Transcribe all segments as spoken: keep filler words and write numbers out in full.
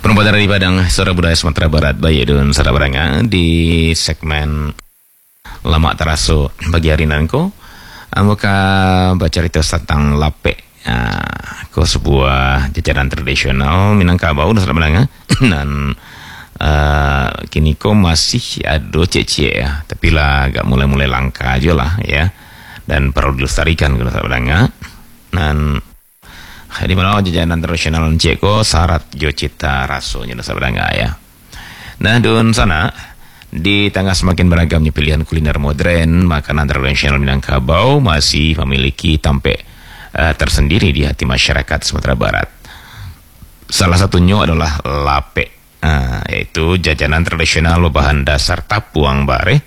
Perempuan dari Padang, Suara Budaya Sumatera Barat, Bayi dan Sada Baranga di segmen Lama Teraso bagi hari nanko. Muka baca cerita tentang lape, uh, ko sebuah jajanan tradisional Minangkabau dan Sada Baranga. Dan uh, kini ko masih ada cece ya, tapi lah agak mulai-mulai langka aja lah ya, dan perlu dilestarikan kalau Sada Baranga. Dan di mana jajanan tradisional Ceko syarat jo cita rasonya Sada Baranga ya. Nah, dun sana di tengah semakin beragamnya pilihan kuliner modern, makanan tradisional Minangkabau masih memiliki tampek uh, tersendiri di hati masyarakat Sumatera Barat. Salah satunya adalah lape, uh, yaitu jajanan tradisional berbahan dasar tapuang bare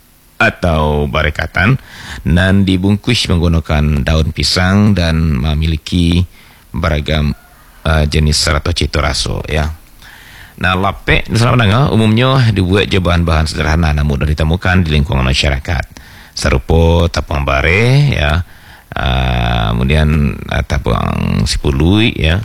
atau barekatan dan dibungkus menggunakan daun pisang dan memiliki beragam uh, jenis atau cita rasa ya. Nah, lape di Sada Baranga umumnya dibuat je bahan-bahan sederhana namun mudah ditemukan di lingkungan masyarakat. Serupa tapuang bare ya, uh, kemudian uh, tapuang sipului ya,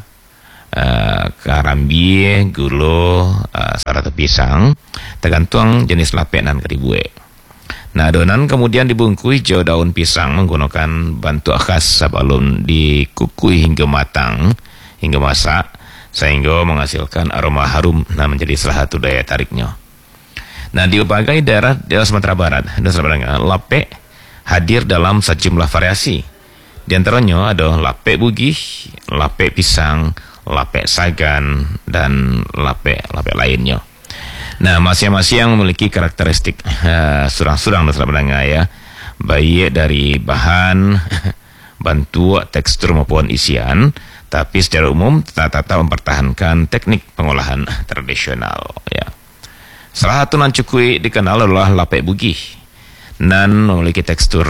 uh, karambi, gulo, uh, sarata pisang, tergantung jenis lape dan kedibuat. Nah, adonan kemudian dibungkus jauh daun pisang menggunakan bantu khas sebelum dikukui hingga matang, hingga masak, sehingga menghasilkan aroma harum nah menjadi salah satu daya tariknya. Nah, di berbagai daerah di Sumatera Barat dan Sada Baranga, lape hadir dalam sejumlah variasi. Di antaranya ada lape bugih, lape pisang, lape sagan, dan lape-lape lainnya. Nah, masing-masing memiliki karakteristik uh, surang-surang dan Sada Baranga ya, baik dari bahan, bentuk, tekstur maupun isian, tapi secara umum tata-tata mempertahankan teknik pengolahan tradisional ya. Salah satu nan cukui dikenal adalah lape bugih, dan memiliki tekstur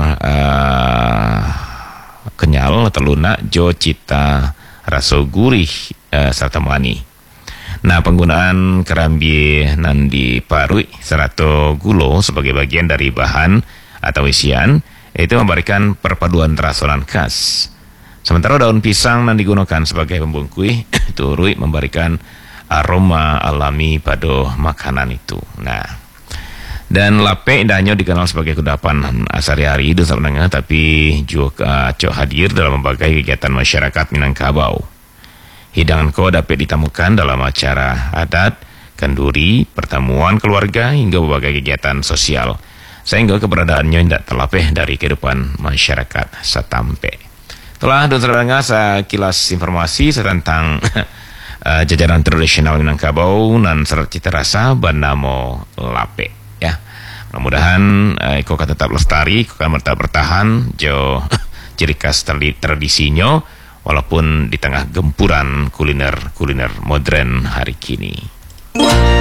uh, kenyal atau lunak, jo cita rasa gurih uh, serta manis. Nah, penggunaan kerambi nan diparui serta gulo sebagai bagian dari bahan atau isian itu memberikan perpaduan rasonan khas. Sementara daun pisang nan digunakan sebagai pembungkus turut memberikan aroma alami pada makanan itu. Nah, dan lape tidak hanya dikenal sebagai kudapan sehari-hari di Sada Baranga, tapi juga cok hadir dalam berbagai kegiatan masyarakat Minangkabau. Hidangan ko dapat ditemukan dalam acara adat, kenduri, pertemuan keluarga, hingga berbagai kegiatan sosial, sehingga keberadaannya tidak terlepeh dari kehidupan masyarakat setampe. Telah dan Sada Baranga sekilas informasi tentang uh, jajanan tradisional Minangkabau dan syarat cita rasa bernama lape ya. Mudah-mudahan uh, iko akan tetap lestari, iko akan tetap bertahan jo ciri khas tradisinya walaupun di tengah gempuran kuliner-kuliner modern hari kini.